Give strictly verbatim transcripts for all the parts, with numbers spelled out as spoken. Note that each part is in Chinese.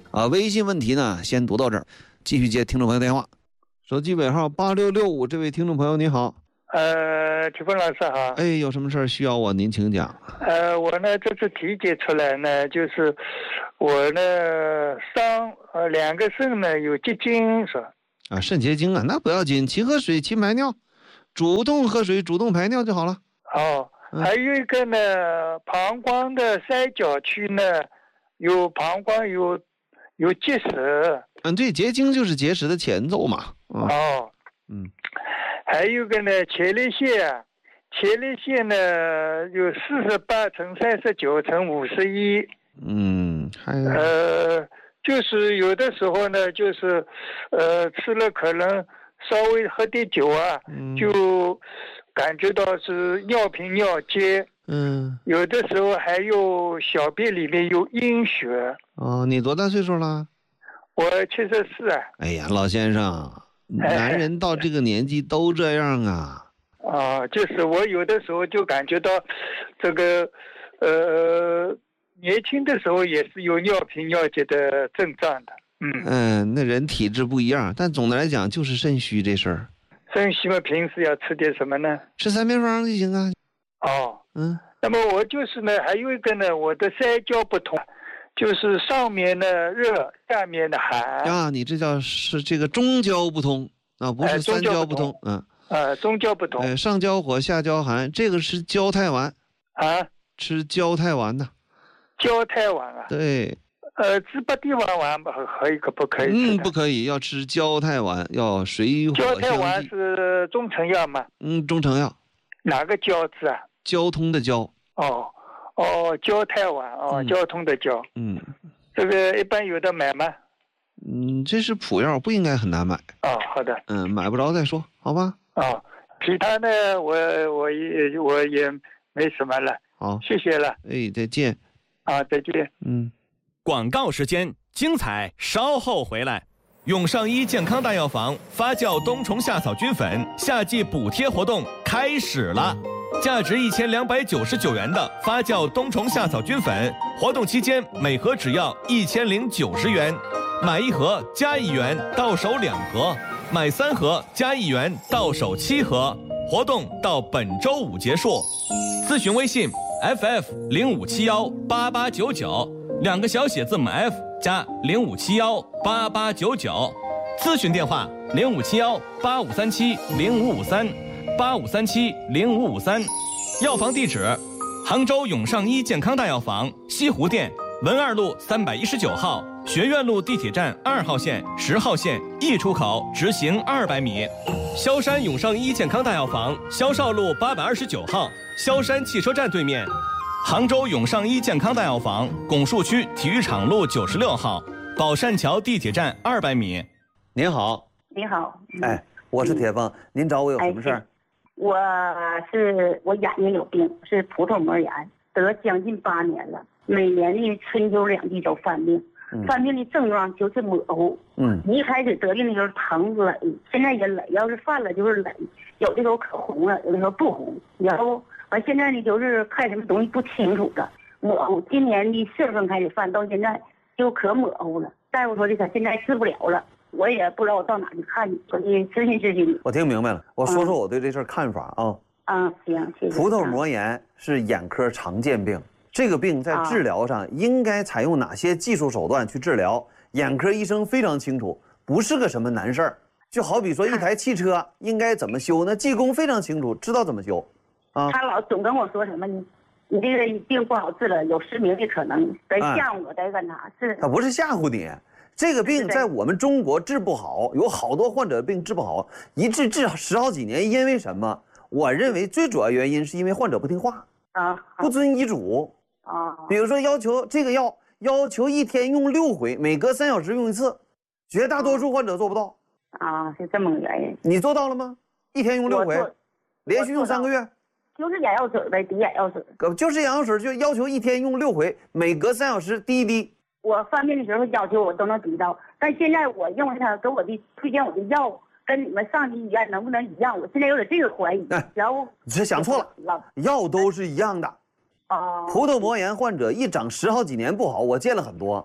啊，微信问题呢先读到这儿，继续接听众朋友电话。手机尾号八六六五，这位听众朋友你好。 呃，曲峰老师好。 哎，有什么事儿需要我？您请讲。 呃，我呢这次体检出来呢，就是我呢上呃两个肾呢有结晶是吧？ 啊，肾结晶啊，那不要紧，勤喝水，勤排尿，主动喝水，主动排尿就好了。 哦，嗯、还有一个呢，膀胱的三角区呢有膀胱有有结石。 嗯，对，结晶就是结石的前奏嘛。 嗯、哦， 嗯。 还有个呢，前列腺啊，前列腺呢有四十八乘三十九乘五十一。 嗯，还有呃，就是有的时候呢，就是呃吃了可能稍微喝点酒啊，嗯、就感觉到是尿频尿结。嗯，有的时候还有小便里面有阴血。 哦，你多大岁数了？ 我七十四啊。 哎呀，老先生。男人到这个年纪都这样啊！ 啊，就是我有的时候就感觉到，这个，呃，年轻的时候也是有尿频尿结的症状的。嗯嗯，那人体质不一样，但总的来讲就是肾虚这事儿。 肾虚嘛，平时要吃点什么呢？ 吃三偏方就行啊。 哦，嗯。那么我就是呢，还有一个呢，我的三焦不通。就是上面的热，下面的寒啊！你这叫是这个中焦不通啊，不是三焦不通， 哎、嗯，呃，中焦不通， 哎，上焦火，下焦寒，这个是焦太丸啊， 吃焦太丸的， 焦太丸啊， 对， 呃，治不地黄丸可以可不可以吃？ 嗯，不可以，要吃焦太丸，要水火相济。 焦太丸是中成药吗？ 嗯，中成药。 哪个焦字啊？ 交通的交。 哦。哦，焦太丸哦，嗯、交通的交，嗯，这个一般有的买吗？ 嗯，这是普药，不应该很难买。 哦，好的， 嗯，买不着再说，好吧？ 哦，其他的我我也我也没什么了。 好， 谢谢了。 哎，再见。 啊，再见。 嗯，广告时间，精彩稍后回来。永上医健康大药房发酵冬虫夏草菌粉夏季补贴活动开始了。价值一千两百九十九元的发酵冬虫夏草菌粉，活动期间每盒只要一千零九十元，买一盒加一元到手两盒，买三盒加一元到手七盒。活动到本周五结束。咨询微信 F F 零五七幺八八九九，两个小写字母 F 加零五七幺八八九九。咨询电话零五七幺八五三七零五五三。八五三七零五五三，药房地址：杭州永上医健康大药房西湖店文二路三百一十九号，学院路地铁站二号线、十号线 E 出口直行二百米；萧山永上医健康大药房萧少路八百二十九号，萧山汽车站对面；杭州永上医健康大药房拱墅区体育场路九十六号，宝善桥地铁站二百米。 您好， 你好， 嗯、哎，我是铁峰，您找我有什么事儿？ 哎我是我眼睛有病，是葡萄膜炎，得将近八年了。每年的春秋两季都犯病，嗯、犯病的症状就是模糊。嗯，一开始得病的时候疼冷，现在也冷，要是犯了就是冷，有的时候可红了，有的时候不红。然后完现在呢就是看什么东西不清楚了，模糊。今年的四月份开始犯，到现在就可模糊了。大夫说的他现在治不了了。我也不知道我到哪去看你，我你咨询咨询你。 我听明白了，我说说我对这事儿看法啊。 啊，行，谢谢。 葡萄膜炎是眼科常见病，这个病在治疗上应该采用哪些技术手段去治疗？眼科医生非常清楚，不是个什么难事儿。就好比说一台汽车应该怎么修，那技工非常清楚，知道怎么修。啊， 他老总跟我说什么你你这个病不好治了，有失明的可能，在吓唬我，在干啥？是他不是吓唬你。这个病在我们中国治不好，有好多患者病治不好，一治治十好几年，因为什么？我认为最主要原因是因为患者不听话啊，不遵医嘱啊。比如说要求这个药要求一天用六回，每隔三小时用一次，绝大多数患者做不到啊，是这么个原因。 你做到了吗？一天用六回，连续用三个月， 就是眼药水呗，滴眼药水。 可就是眼药水，就要求一天用六回，每隔三小时滴一滴。 我犯病的时候要求我都能滴到，但现在我用他给我的推荐我的药跟你们上级医院能不能一样？我现在有点这个怀疑。哎，然后你这想错了，药都是一样的。啊，葡萄膜炎患者一长十好几年不好，我见了很多。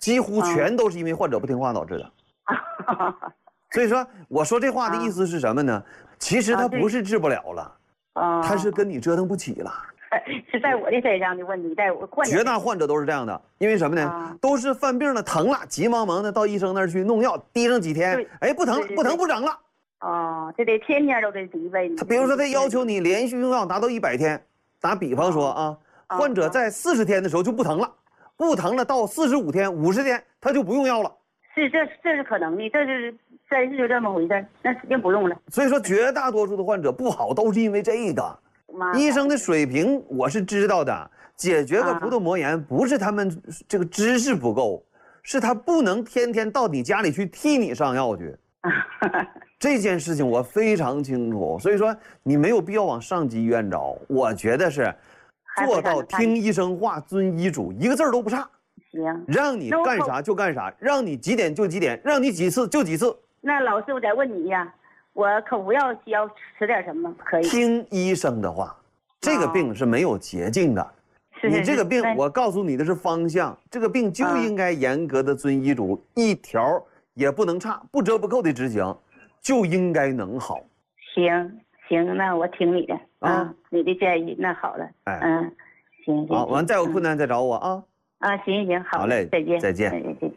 几乎全都是因为患者不听话导致的。所以说，我说这话的意思是什么呢？其实他不是治不了了，他是跟你折腾不起了。 是在我的身上的问题，在我患者。 绝大患者都是这样的，因为什么呢？都是犯病了，疼了，急忙忙的到医生那儿去弄药，滴上几天，哎，不疼了，不疼不整了。 哦，这得天天都得滴呗。 他比如说，他要求你连续用药达到一百天，打比方说啊，患者在四十天的时候就不疼了，不疼了到四十五天、五十天他就不用药了。 是，这这是可能的，这是真是就这么回事，那指定不用了。 所以说，绝大多数的患者不好都是因为这个。医生的水平我是知道的，解决个葡萄膜炎不是他们这个知识不够，是他不能天天到你家里去替你上药去。这件事情我非常清楚，所以说你没有必要往上级医院找。我觉得是做到听医生话、遵医嘱，一个字都不差。 行， 让你干啥就干啥，让你几点就几点，让你几次就几次。 那老师，我再问你呀，我口服药需要吃点什么？可以听医生的话，这个病是没有捷径的。哦、你这个病，我告诉你的是方向，这个病就应该严格的遵医嘱，嗯、一条也不能差，不折不扣的执行，就应该能好。 行行，那我听你的啊，你的建议，那好了。哎，嗯，行行。 好，完再有困难再找我啊。 啊，行行，好， 好嘞， 再见， 再见， 再见。